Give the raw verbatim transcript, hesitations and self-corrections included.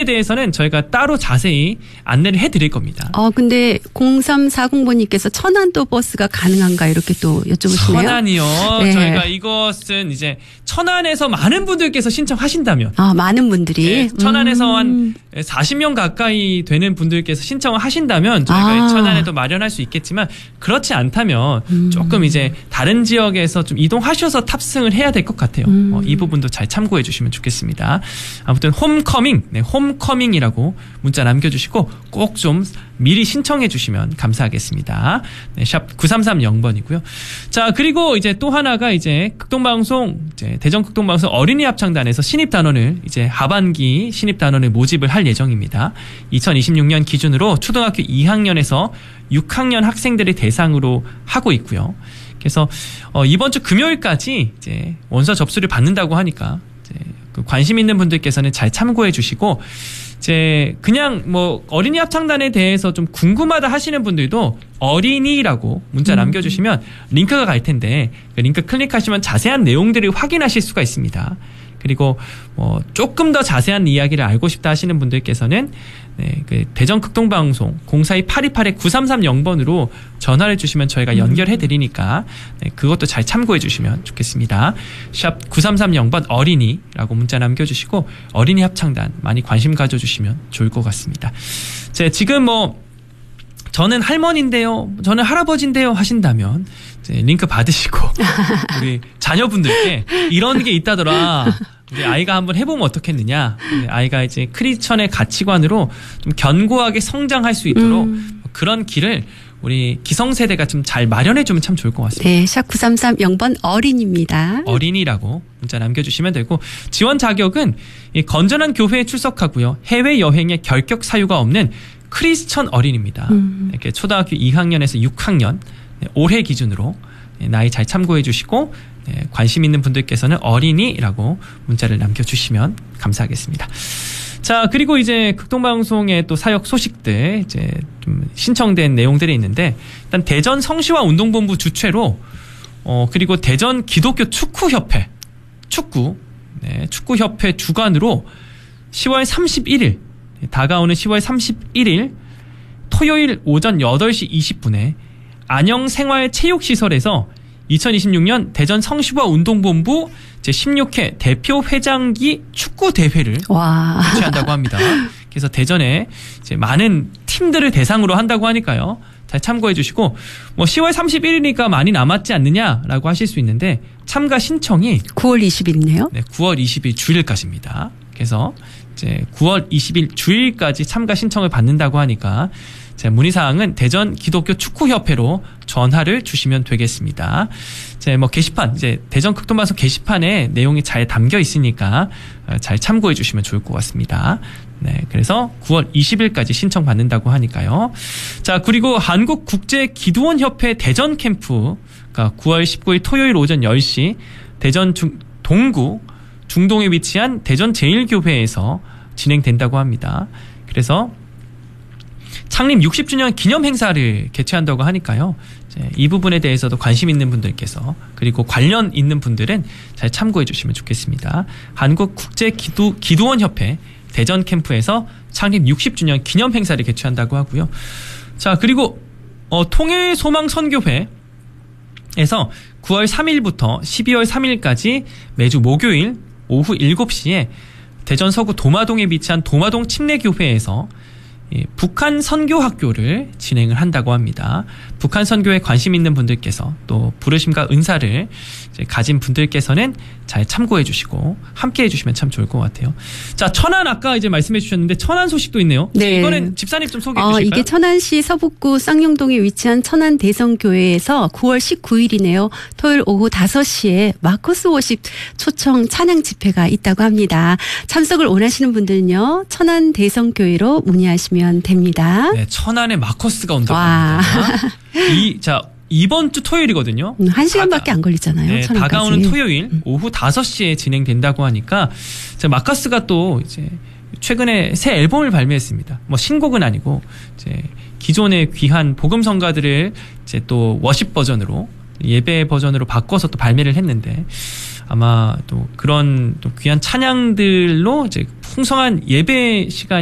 대해서는 저희가 따로 자세히 안내를 해드릴 겁니다. 어, 근데 공삼사공번님께서 천안도 버스가 가능한가 이렇게 또 여쭤보시네요. 천안이요. 네. 저희가 이것은 이제 천안에서 많은 분들께서 신청하신다면. 아, 많은 분들이. 네, 천안에서 음. 한 사십 명 가까이 되는 분들께서 신청을 하신다면 저희가 아. 천안에도 마련할 수 있겠지만 그렇지 않다면 음. 조금 이제 다른 지역에서 좀 이동하셔서 탑승을 해야 될 것 같아요. 음. 어, 이 부분도 잘 참고해 주시면 좋겠습니다. 아무튼 홈커밍, 네, 홈커밍이라고 문자 남겨주시고 꼭 좀 미리 신청해 주시면 감사하겠습니다. 네, 샵 구삼삼공번이고요. 자, 그리고 이제 또 하나가 이제 극동방송, 이제 대전 극동방송 어린이 합창단에서 신입단원을 이제 하반기 신입단원을 모집을 할 예정입니다. 이천이십육 년 기준으로 초등학교 이 학년에서 육 학년 학생들을 대상으로 하고 있고요. 그래서 어, 이번 주 금요일까지 이제 원서 접수를 받는다고 하니까 이제 그 관심 있는 분들께서는 잘 참고해 주시고 이제 그냥 뭐 어린이 합창단에 대해서 좀 궁금하다 하시는 분들도 어린이라고 문자 남겨주시면 링크가 갈 텐데 그 링크 클릭하시면 자세한 내용들을 확인하실 수가 있습니다. 그리고 뭐 조금 더 자세한 이야기를 알고 싶다 하시는 분들께서는 네, 그 대전 극동방송 공사이 팔이팔 구삼삼공번으로 전화를 주시면 저희가 연결해 드리니까 네, 그것도 잘 참고해 주시면 좋겠습니다. 샵 구삼삼공번 어린이라고 문자 남겨주시고 어린이 합창단 많이 관심 가져주시면 좋을 것 같습니다. 제 지금 뭐 저는 할머니인데요, 저는 할아버지인데요 하신다면 이제 링크 받으시고 우리 자녀분들께 이런 게 있다더라. 우리 아이가 한번 해보면 어떻겠느냐. 아이가 이제 크리스천의 가치관으로 좀 견고하게 성장할 수 있도록 음. 그런 길을 우리 기성세대가 좀 잘 마련해주면 참 좋을 것 같습니다. 네, 샵 구삼삼공번 어린입니다. 어린이라고 문자 남겨주시면 되고 지원 자격은 이 건전한 교회에 출석하고요. 해외여행에 결격 사유가 없는 크리스천 어린입니다. 음. 이렇게 초등학교 이 학년에서 육 학년 네, 올해 기준으로 네, 나이 잘 참고해 주시고 네, 관심 있는 분들께서는 어린이라고 문자를 남겨주시면 감사하겠습니다. 자, 그리고 이제 극동방송의 또 사역 소식들 이제 좀 신청된 내용들이 있는데 일단 대전 성시화 운동본부 주최로 어 그리고 대전 기독교 축구협회 축구 네, 축구협회 주관으로 시월 삼십일일 다가오는 시월 삼십일일 토요일 오전 여덟 시 이십 분에 안영생활체육시설에서 이천이십육 년 대전 성시화 운동본부 제십육 회 대표회장기 축구대회를 개최한다고 합니다. 그래서 대전에 이제 많은 팀들을 대상으로 한다고 하니까요. 잘 참고해 주시고 뭐 시월 삼십일이니까 많이 남았지 않느냐라고 하실 수 있는데 참가 신청이 구월 이십일이네요. 네, 구월 이십일 주일까지입니다. 그래서 이제 구월 이십일 주일까지 참가 신청을 받는다고 하니까 문의사항은 대전 기독교 축구협회로 전화를 주시면 되겠습니다. 이제 뭐 게시판, 이제 대전 극동방송 게시판에 내용이 잘 담겨 있으니까 잘 참고해 주시면 좋을 것 같습니다. 네, 그래서 구월 이십일까지 신청 받는다고 하니까요. 자, 그리고 한국국제기도원협회 대전 캠프가 구월 십구일 토요일 오전 열 시 대전 중, 동구 중동에 위치한 대전 제일교회에서 진행된다고 합니다. 그래서 창립 육십 주년 기념 행사를 개최한다고 하니까요. 이 부분에 대해서도 관심 있는 분들께서 그리고 관련 있는 분들은 잘 참고해 주시면 좋겠습니다. 한국국제기도원협회 대전 캠프에서 창립 육십 주년 기념 행사를 개최한다고 하고요. 자, 그리고 어, 통일소망선교회에서 구월 삼일부터 십이월 삼일까지 매주 목요일 오후 일곱 시에 대전 서구 도마동에 위치한 도마동 침례교회에서 예, 북한 선교학교를 진행을 한다고 합니다. 북한 선교에 관심 있는 분들께서 또 부르심과 은사를 이제 가진 분들께서는 잘 참고해 주시고 함께 해주시면 참 좋을 것 같아요. 자, 천안 아까 이제 말씀해 주셨는데 천안 소식도 있네요. 네. 이거는 집사님 좀 소개해 어, 주실까요? 이게 천안시 서북구 쌍용동에 위치한 천안대성교회에서 구월 십구일이네요. 토요일 오후 다섯 시에 마커스 워십 초청 찬양 집회가 있다고 합니다. 참석을 원하시는 분들은요. 천안대성교회로 문의하시면 됩니다. 네, 천안에 마커스가 온다고 와. 합니다. 이, 자, 이번 주 토요일이거든요. 음, 한 시간밖에 안 걸리잖아요. 네, 천안까지. 다가오는 토요일 음. 오후 다섯 시에 진행된다고 하니까 마커스가 또 이제 최근에 새 앨범을 발매했습니다. 뭐 신곡은 아니고 이제 기존의 귀한 복음 성가들을 이제 또 워십 버전으로 예배 버전으로 바꿔서 또 발매를 했는데 아마 또 그런 또 귀한 찬양들로 이제 풍성한 예배 시간